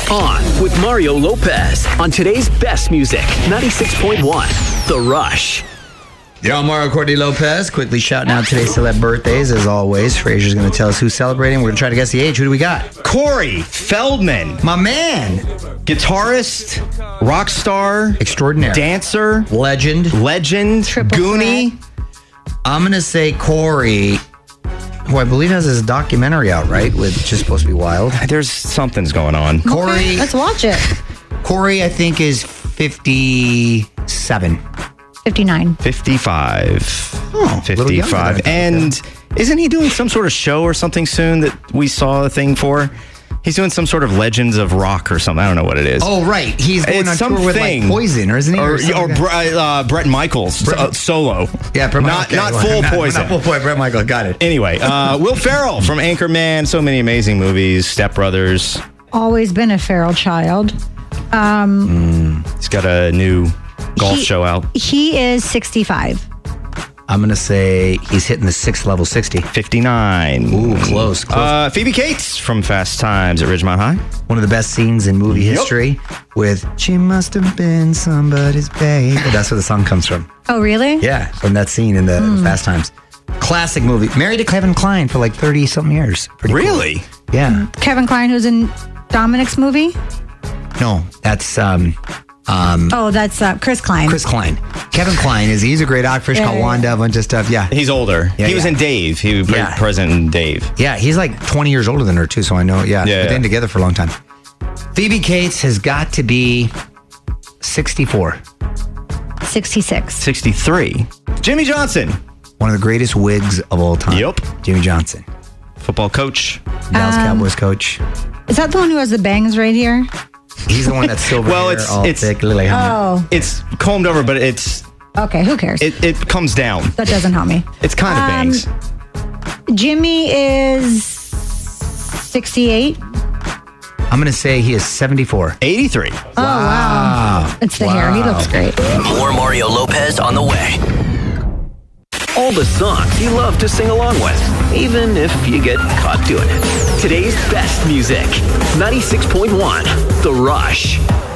On with Mario Lopez on today's best music, 96.1 The Rush. Yo, Mario Cordy Lopez, quickly shouting out today's celeb birthdays. As always, Fraser's going to tell us who's celebrating. We're going to try to guess the age. Who do we got? Corey Feldman. My man. Guitarist, rock star, Extraordinaire. dancer, Legend. Triple Goonie. I'm going to say Corey, who I believe has his documentary out, right? With Just Supposed to Be Wild. There's something's going on. Corey, Let's watch it. Corey, I think, is 57. 59. 55. Oh, a little younger than I 55. thought, And isn't he doing some sort of show or something soon that we saw a thing for? He's doing some sort of Legends of Rock or something. I don't know what it is. Oh, right. He's going It's on tour with like something. Poison, or isn't he? Or something like that? Brett Michaels solo. Yeah, Brett not okay. not full Poison. Not full Poison. Brett Michael, got it. Anyway, Will Ferrell from Anchorman, so many amazing movies, Step Brothers. Always been a feral child. He's got a new golf show out. He is 65. I'm going to say he's hitting the 6th level 60. 59. Ooh, close. Phoebe Cates from Fast Times at Ridgemont High. One of the best scenes in movie history with She Must Have Been Somebody's Babe. That's where the song comes from. Oh, really? Yeah, from that scene in the Fast Times. Classic movie. Married to Kevin Kline for like 30-something years. Pretty cool. Really? Yeah. Kevin Kline, who's in Dominic's movie? No, that's Oh, that's Chris Klein. Chris Klein. Kevin Kline he's a great actor. He's called Wanda, a bunch of stuff. Yeah. He's older. Yeah, he was in Dave. He played Yeah. President in Dave. Yeah, he's like 20 years older than her too, so I know. Yeah. Yeah. They've been together for a long time. Phoebe Cates has got to be 64. 66. 63. Jimmy Johnson. One of the greatest wigs of all time. Yup. Jimmy Johnson. Football coach. Dallas Cowboys coach. Is that the one who has the bangs right here? He's the one that's silver Well, hair, it's- all it's- thick, lily helmet. Oh, It's combed over, but it's okay. Who cares? it comes down. That doesn't help me. It's kind of bangs. Jimmy is 68. I'm going to say he is 74. 83. Oh, wow. It's the hair. He looks great. More Mario Lopez on the way. All the songs you love to sing along with, even if you get caught doing it. Today's best music, 96.1 The Rush.